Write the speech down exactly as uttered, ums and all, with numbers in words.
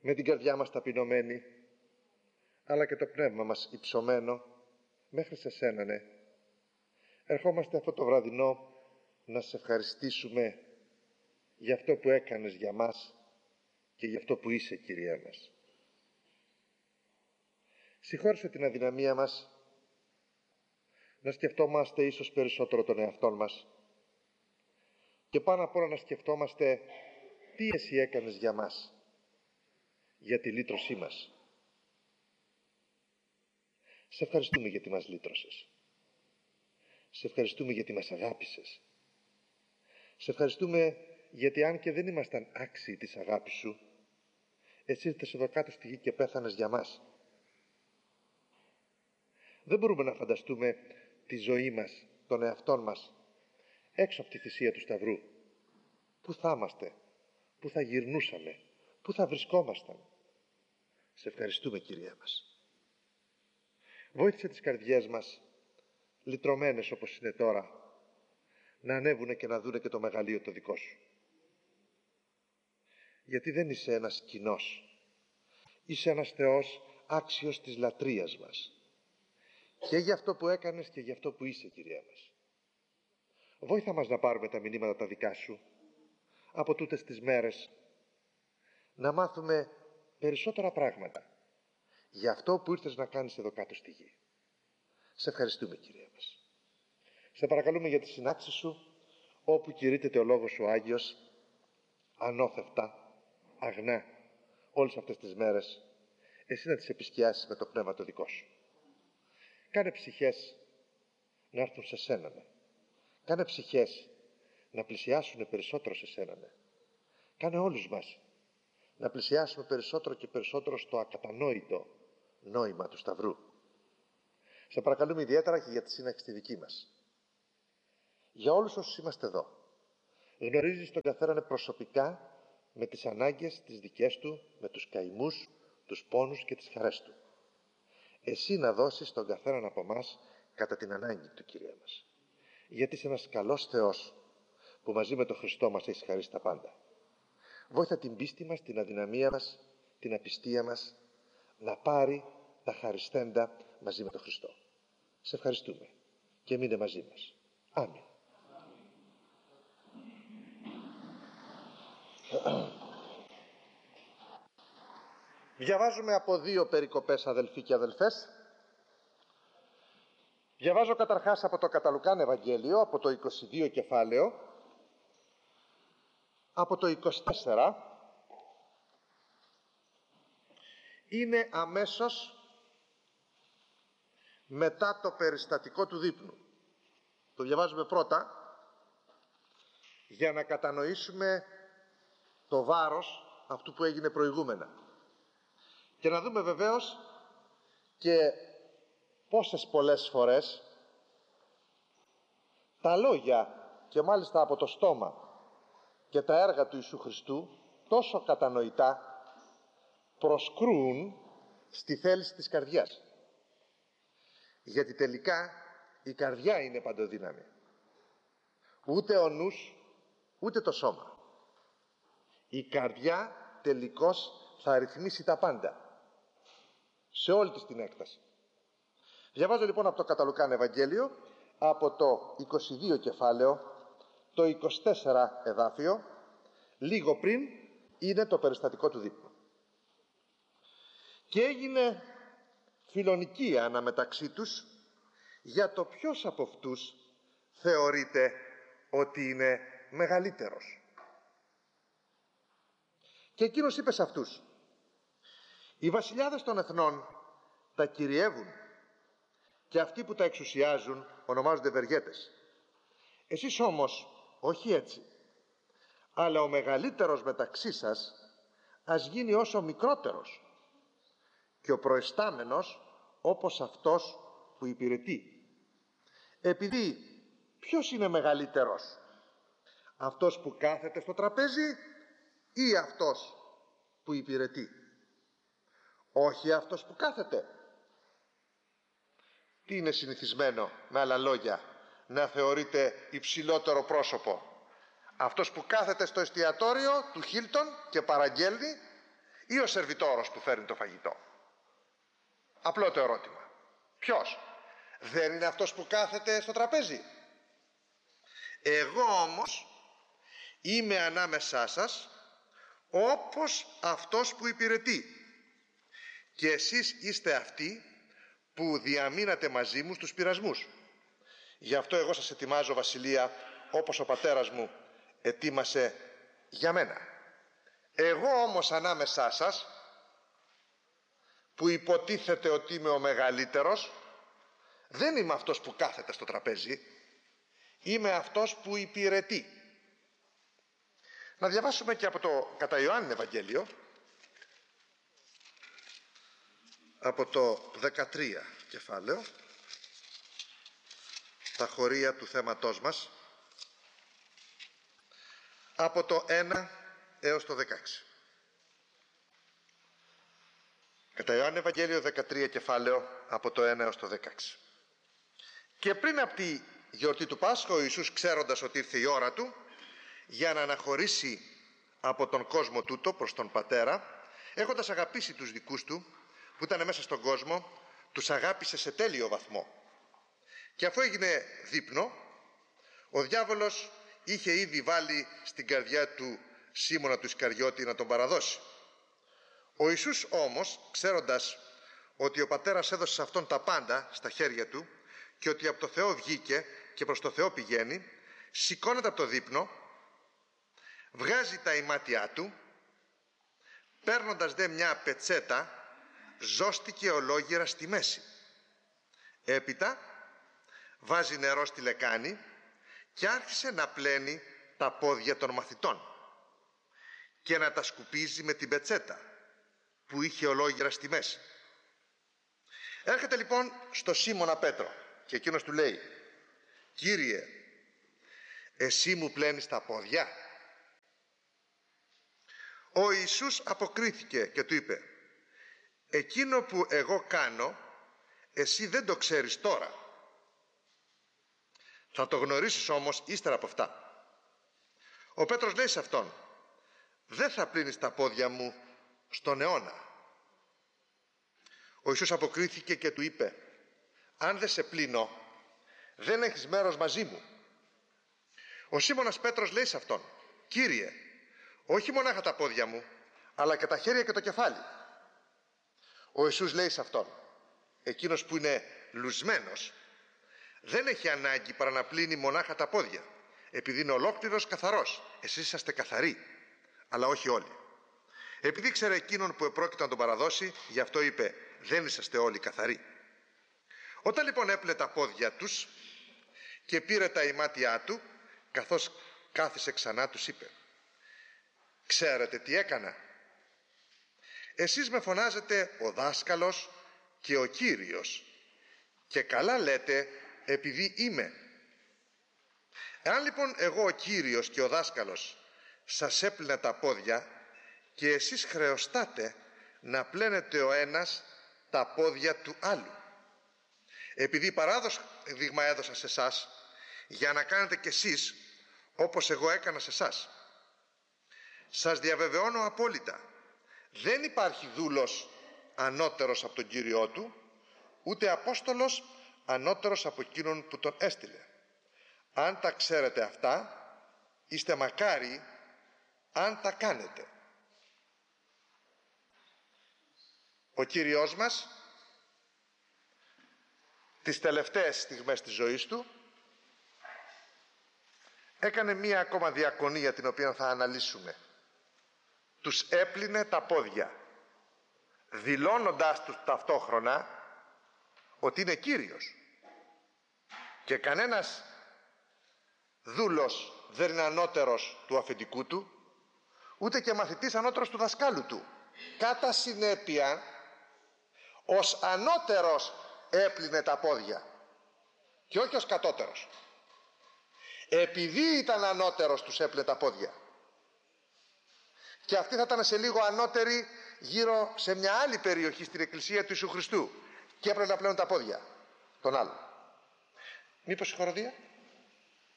με την καρδιά μας ταπεινωμένη, αλλά και το πνεύμα μας υψωμένο μέχρι σε σένα, ναι. Ερχόμαστε αυτό το βραδινό να σε ευχαριστήσουμε για αυτό που έκανες για μας και για αυτό που είσαι, Κύριέ μας. Συγχώρεσε την αδυναμία μας να σκεφτόμαστε ίσως περισσότερο τον εαυτόν μας και πάνω απ' όλα να σκεφτόμαστε τι εσύ έκανες για μας, για τη λύτρωσή μας. Σε ευχαριστούμε γιατί μας λύτρωσες. Σε ευχαριστούμε γιατί μας αγάπησες. Σε ευχαριστούμε γιατί αν και δεν ήμασταν άξιοι της αγάπης σου, εσύ ήρθες εδώ κάτω στη γη και πέθανες για μας. Δεν μπορούμε να φανταστούμε τη ζωή μας, τον εαυτόν μας, έξω από τη θυσία του Σταυρού. Πού θα είμαστε, πού θα γυρνούσαμε, πού θα βρισκόμασταν. Σε ευχαριστούμε, Κύριε μας. Βόηθησε τις καρδιές μας, λυτρωμένες όπως είναι τώρα, να ανέβουνε και να δούνε και το μεγαλείο το δικό σου. Γιατί δεν είσαι ένας κοινός. Είσαι ένας Θεός άξιος της λατρείας μας. Και για αυτό που έκανες και για αυτό που είσαι, Κύριε μας. Βόηθα μας να πάρουμε τα μηνύματα τα δικά σου από τούτες τις μέρες, να μάθουμε περισσότερα πράγματα για αυτό που ήρθες να κάνεις εδώ κάτω στη γη. Σε ευχαριστούμε, Κύριε μας. Σε παρακαλούμε για τη συνάξη σου, όπου κηρύττεται ο λόγος σου Άγιος, ανώθευτα, αγνά, όλες αυτές τις μέρες, εσύ να τις επισκιάσεις με το πνεύμα το δικό σου. Κάνε ψυχές να έρθουν σε σένα, ναι. Κάνε ψυχές να πλησιάσουν περισσότερο σε σένα, ναι. Κάνε όλους μας να πλησιάσουμε περισσότερο και περισσότερο στο ακατανόητο νόημα του Σταυρού. Σε παρακαλούμε ιδιαίτερα και για τη σύναξη τη δική μας. Για όλους όσους είμαστε εδώ, γνωρίζεις τον καθέναν προσωπικά με τις ανάγκες τις δικές του, με τους καημούς, τους πόνους και τις χαρές του. Εσύ να δώσεις τον καθέναν από εμάς κατά την ανάγκη του, Κύριε μας. Γιατί είσαι ένας καλός Θεός που μαζί με τον Χριστό μας έχει χαρίσει τα πάντα. Βόηθα την πίστη μας, την αδυναμία μας, την απιστία μας να πάρει τα χαριστέντα μαζί με τον Χριστό. Σε ευχαριστούμε και μείνε μαζί μας. Αμήν. Διαβάζουμε από δύο περικοπές, αδελφοί και αδελφές. Διαβάζω καταρχάς από το Καταλουκάν Ευαγγέλιο, από το είκοσι δύο κεφάλαιο, από το είκοσι τέσσερα. Είναι αμέσως μετά το περιστατικό του δείπνου. Το διαβάζουμε πρώτα για να κατανοήσουμε το βάρος αυτού που έγινε προηγούμενα και να δούμε βεβαίως και πόσες πολλές φορές τα λόγια και μάλιστα από το στόμα και τα έργα του Ιησού Χριστού τόσο κατανοητά προσκρούν στη θέληση της καρδιάς. Γιατί τελικά η καρδιά είναι παντοδύναμη. Ούτε ο νους, ούτε το σώμα. Η καρδιά τελικώς θα ρυθμίσει τα πάντα, σε όλη της την έκταση. Διαβάζω λοιπόν από το Καταλουκάν Ευαγγέλιο, από το είκοσι δύο κεφάλαιο, το είκοσι τέσσερα εδάφιο, λίγο πριν είναι το περιστατικό του δείπνου. Και έγινε φιλονικία αναμεταξύ τους για το ποιος από αυτούς θεωρείται ότι είναι μεγαλύτερος. Και εκείνος είπε σε αυτούς: οι βασιλιάδες των εθνών τα κυριεύουν και αυτοί που τα εξουσιάζουν ονομάζονται ευεργέτες. Εσείς όμως όχι έτσι, αλλά ο μεγαλύτερος μεταξύ σας ας γίνει όσο μικρότερος και ο προεστάμενος όπως αυτός που υπηρετεί. Επειδή ποιος είναι μεγαλύτερος, αυτός που κάθεται στο τραπέζι ή αυτός που υπηρετεί? Όχι αυτός που κάθεται. Τι είναι συνηθισμένο, με άλλα λόγια, να θεωρείται υψηλότερο πρόσωπο? Αυτός που κάθεται στο εστιατόριο του Χίλτον και παραγγέλνει, ή ο σερβιτόρος που φέρνει το φαγητό? Απλό το ερώτημα. Ποιος? Δεν είναι αυτός που κάθεται στο τραπέζι? Εγώ όμως είμαι ανάμεσά σας όπως αυτός που υπηρετεί, και εσείς είστε αυτοί που διαμείνατε μαζί μου στους πειρασμούς. Γι' αυτό εγώ σας ετοιμάζω βασιλεία, όπως ο πατέρας μου ετοίμασε για μένα. Εγώ όμως ανάμεσά σας, που υποτίθεται ότι είμαι ο μεγαλύτερος, δεν είμαι αυτός που κάθεται στο τραπέζι, είμαι αυτός που υπηρετεί. Να διαβάσουμε και από το κατά Ιωάννη Ευαγγέλιο, από το δεκατρία κεφάλαιο, τα χωρία του θέματός μας, από το ένα έως το δεκαέξι. Κατά Ιωάννη Ευαγγέλιο δεκατρία κεφάλαιο, από το ένα έως το δεκαέξι. Και πριν από τη γιορτή του Πάσχα, ο Ιησούς, ξέροντας ότι ήρθε η ώρα του για να αναχωρήσει από τον κόσμο τούτο προς τον Πατέρα, έχοντας αγαπήσει τους δικούς του που ήταν μέσα στον κόσμο, τους αγάπησε σε τέλειο βαθμό. Και αφού έγινε δείπνο, ο διάβολος είχε ήδη βάλει στην καρδιά του Σίμωνα του Ισκαριώτη να τον παραδώσει. Ο Ιησούς όμως, ξέροντας ότι ο Πατέρας έδωσε σε αυτόν τα πάντα στα χέρια του και ότι από το Θεό βγήκε και προς το Θεό πηγαίνει, σηκώνεται από το δείπνο, βγάζει τα ημάτια του, παίρνοντας δε μια πετσέτα, ζώστηκε ολόγυρα στη μέση. Έπειτα βάζει νερό στη λεκάνη και άρχισε να πλένει τα πόδια των μαθητών και να τα σκουπίζει με την πετσέτα που είχε ολόγυρα στη μέση. Έρχεται λοιπόν στο Σίμωνα Πέτρο και εκείνος του λέει: «Κύριε, εσύ μου πλένεις τα πόδια?» Ο Ιησούς αποκρίθηκε και του είπε: «Εκείνο που εγώ κάνω, εσύ δεν το ξέρεις τώρα. Θα το γνωρίσεις όμως ύστερα από αυτά». Ο Πέτρος λέει σε αυτόν: «Δεν θα πλύνεις τα πόδια μου στον αιώνα». Ο Ιησούς αποκρίθηκε και του είπε: «Αν δεν σε πλύνω, δεν έχεις μέρος μαζί μου». Ο Σίμωνας Πέτρος λέει σε αυτόν: «Κύριε, όχι μονάχα τα πόδια μου, αλλά και τα χέρια και το κεφάλι». Ο Ιησούς λέει σε αυτόν: «Εκείνος που είναι λουσμένος δεν έχει ανάγκη παρά να πλύνει μονάχα τα πόδια, επειδή είναι ολόκληρος καθαρός. Εσείς είσαστε καθαροί, αλλά όχι όλοι». Επειδή ήξερε εκείνον που επρόκειτο να τον παραδώσει, γι' αυτό είπε: «Δεν είσαστε όλοι καθαροί». Όταν λοιπόν έπλε τα πόδια τους και πήρε τα ημάτια του, καθώς κάθισε ξανά, τους είπε: «Ξέρετε τι έκανα? Εσείς με φωνάζετε ο δάσκαλος και ο Κύριος, και καλά λέτε, επειδή είμαι. Εάν λοιπόν εγώ ο Κύριος και ο δάσκαλος σας έπλυνα τα πόδια, και εσείς χρεωστάτε να πλένετε ο ένας τα πόδια του άλλου. Επειδή παράδειγμα έδωσα σε εσάς, για να κάνετε κι εσείς όπως εγώ έκανα σε εσάς. Σας διαβεβαιώνω απόλυτα, δεν υπάρχει δούλος ανώτερος από τον Κύριό του, ούτε απόστολος ανώτερος από εκείνον που τον έστειλε. Αν τα ξέρετε αυτά, είστε μακάριοι αν τα κάνετε». Ο Κύριος μας τις τελευταίες στιγμές της ζωής του έκανε μία ακόμα διακονία, την οποία θα αναλύσουμε. Τους έπλυνε τα πόδια, δηλώνοντάς τους ταυτόχρονα ότι είναι Κύριος, και κανένας δούλος δεν είναι ανώτερος του αφεντικού του, ούτε και μαθητής ανώτερος του δασκάλου του. Κατά συνέπεια, ως ανώτερος έπλυνε τα πόδια και όχι ως κατώτερος. Επειδή ήταν ανώτερος τους έπλυνε τα πόδια, και αυτοί θα ήταν σε λίγο ανώτεροι γύρω σε μια άλλη περιοχή στην εκκλησία του Ιησού Χριστού και έπρεπε να πλένουν τα πόδια των άλλων. Μήπως η χοροδία?